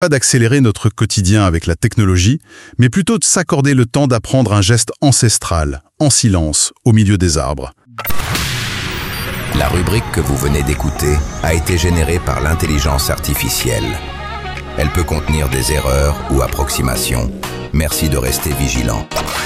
Pas d'accélérer notre quotidien avec la technologie, mais plutôt de s'accorder le temps d'apprendre un geste ancestral, en silence, au milieu des arbres. La rubrique que vous venez d'écouter a été générée par l'intelligence artificielle. Elle peut contenir des erreurs ou approximations. Merci de rester vigilant.